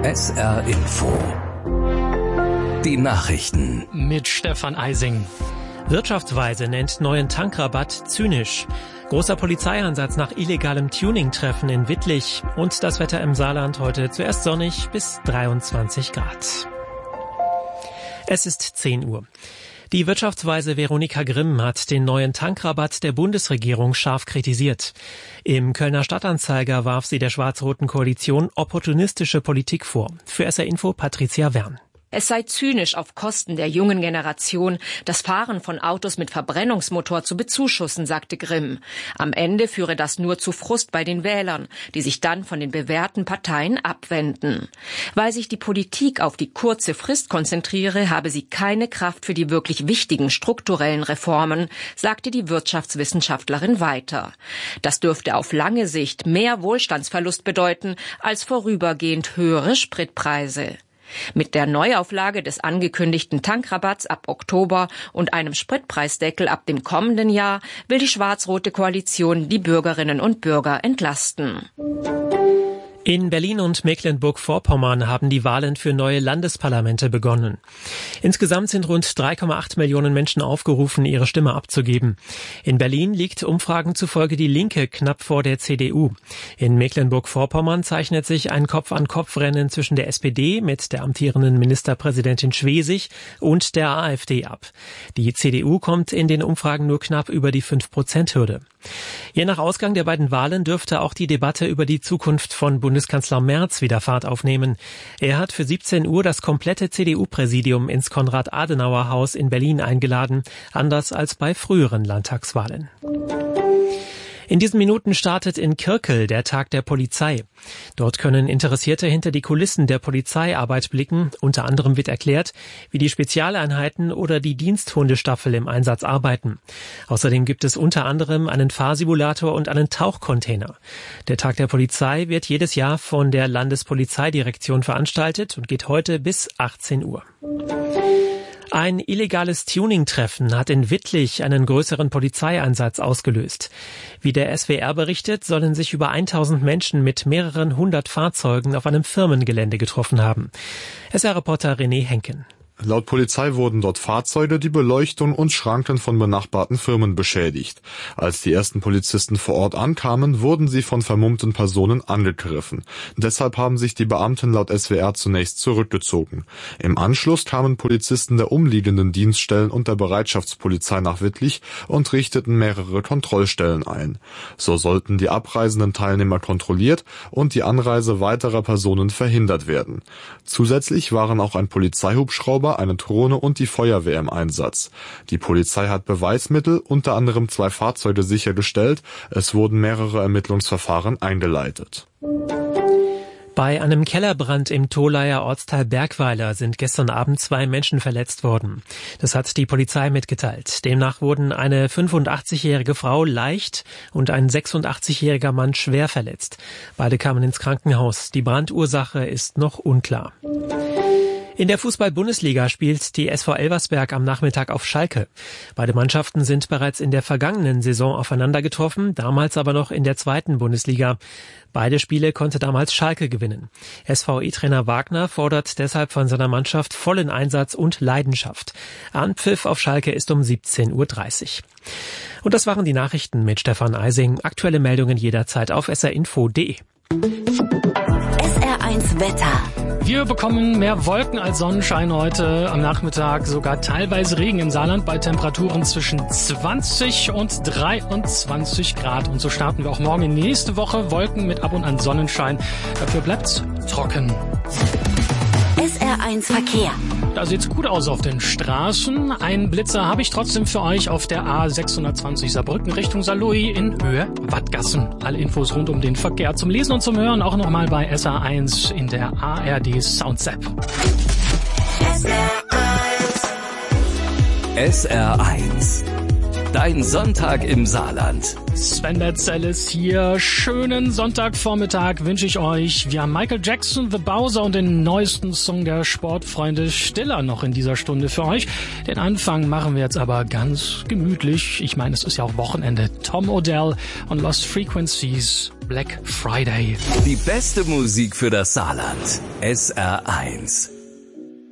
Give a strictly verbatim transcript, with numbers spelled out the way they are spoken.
S R Info. Die Nachrichten. Mit Stefan Eising. Wirtschaftsweise nennt neuen Tankrabatt zynisch. Großer Polizeieinsatz nach illegalem Tuning-Treffen in Wittlich. Und das Wetter im Saarland heute zuerst sonnig bis dreiundzwanzig Grad. Es ist zehn Uhr. Die Wirtschaftsweise Veronika Grimm hat den neuen Tankrabatt der Bundesregierung scharf kritisiert. Im Kölner Stadtanzeiger warf sie der schwarz-roten Koalition opportunistische Politik vor. Für S R Info Patricia Wern. Es sei zynisch, auf Kosten der jungen Generation das Fahren von Autos mit Verbrennungsmotor zu bezuschussen, sagte Grimm. Am Ende führe das nur zu Frust bei den Wählern, die sich dann von den bewährten Parteien abwenden. Weil sich die Politik auf die kurze Frist konzentriere, habe sie keine Kraft für die wirklich wichtigen strukturellen Reformen, sagte die Wirtschaftswissenschaftlerin weiter. Das dürfte auf lange Sicht mehr Wohlstandsverlust bedeuten als vorübergehend höhere Spritpreise. Mit der Neuauflage des angekündigten Tankrabatts ab Oktober und einem Spritpreisdeckel ab dem kommenden Jahr will die schwarz-rote Koalition die Bürgerinnen und Bürger entlasten. In Berlin und Mecklenburg-Vorpommern haben die Wahlen für neue Landesparlamente begonnen. Insgesamt sind rund drei Komma acht Millionen Menschen aufgerufen, ihre Stimme abzugeben. In Berlin liegt Umfragen zufolge die Linke knapp vor der C D U. In Mecklenburg-Vorpommern zeichnet sich ein Kopf-an-Kopf-Rennen zwischen der S P D mit der amtierenden Ministerpräsidentin Schwesig und der AfD ab. Die C D U kommt in den Umfragen nur knapp über die fünf Prozent Hürde. Je nach Ausgang der beiden Wahlen dürfte auch die Debatte über die Zukunft von Bundeskanzler Merz wieder Fahrt aufnehmen. Er hat für siebzehn Uhr das komplette C D U-Präsidium ins Konrad-Adenauer-Haus in Berlin eingeladen, anders als bei früheren Landtagswahlen. In diesen Minuten startet in Kirkel der Tag der Polizei. Dort können Interessierte hinter die Kulissen der Polizeiarbeit blicken. Unter anderem wird erklärt, wie die Spezialeinheiten oder die Diensthundestaffel im Einsatz arbeiten. Außerdem gibt es unter anderem einen Fahrsimulator und einen Tauchcontainer. Der Tag der Polizei wird jedes Jahr von der Landespolizeidirektion veranstaltet und geht heute bis achtzehn Uhr. Ein illegales Tuning-Treffen hat in Wittlich einen größeren Polizeieinsatz ausgelöst. Wie der S W R berichtet, sollen sich über tausend Menschen mit mehreren hundert Fahrzeugen auf einem Firmengelände getroffen haben. S R-Reporter René Henken. Laut Polizei wurden dort Fahrzeuge, die Beleuchtung und Schranken von benachbarten Firmen beschädigt. Als die ersten Polizisten vor Ort ankamen, wurden sie von vermummten Personen angegriffen. Deshalb haben sich die Beamten laut S W R zunächst zurückgezogen. Im Anschluss kamen Polizisten der umliegenden Dienststellen und der Bereitschaftspolizei nach Wittlich und richteten mehrere Kontrollstellen ein. So sollten die abreisenden Teilnehmer kontrolliert und die Anreise weiterer Personen verhindert werden. Zusätzlich waren auch ein Polizeihubschrauber, eine Drohne und die Feuerwehr im Einsatz. Die Polizei hat Beweismittel, unter anderem zwei Fahrzeuge, sichergestellt. Es wurden mehrere Ermittlungsverfahren eingeleitet. Bei einem Kellerbrand im Tholaier Ortsteil Bergweiler sind gestern Abend zwei Menschen verletzt worden. Das hat die Polizei mitgeteilt. Demnach wurden eine fünfundachtzigjährige Frau leicht und ein sechsundachtzigjähriger Mann schwer verletzt. Beide kamen ins Krankenhaus. Die Brandursache ist noch unklar. In der Fußball-Bundesliga spielt die S V Elversberg am Nachmittag auf Schalke. Beide Mannschaften sind bereits in der vergangenen Saison aufeinander getroffen, damals aber noch in der zweiten Bundesliga. Beide Spiele konnte damals Schalke gewinnen. S V I-Trainer Wagner fordert deshalb von seiner Mannschaft vollen Einsatz und Leidenschaft. Anpfiff auf Schalke ist um siebzehn Uhr dreißig. Und das waren die Nachrichten mit Stefan Eising. Aktuelle Meldungen jederzeit auf s r info punkt d e. S R eins Wetter. Wir bekommen mehr Wolken als Sonnenschein heute am Nachmittag, sogar teilweise Regen im Saarland bei Temperaturen zwischen zwanzig und dreiundzwanzig Grad. Und so starten wir auch morgen in die nächste Woche. Wolken mit ab und an Sonnenschein. Dafür bleibt's trocken. S R eins Verkehr. Da sieht's gut aus auf den Straßen. Einen Blitzer habe ich trotzdem für euch auf der A sechshundertzwanzig Saarbrücken Richtung Saarlouis in Höhe Wattgassen. Alle Infos rund um den Verkehr zum Lesen und zum Hören auch nochmal bei S R eins in der A R D Sounds-App. S R eins. Dein Sonntag im Saarland. Sven Metzel ist hier. Schönen Sonntagvormittag wünsche ich euch. Wir haben Michael Jackson, The Bowser und den neuesten Song der Sportfreunde Stiller noch in dieser Stunde für euch. Den Anfang machen wir jetzt aber ganz gemütlich. Ich meine, es ist ja auch Wochenende. Tom Odell und Lost Frequencies, Black Friday. Die beste Musik für das Saarland. S R eins.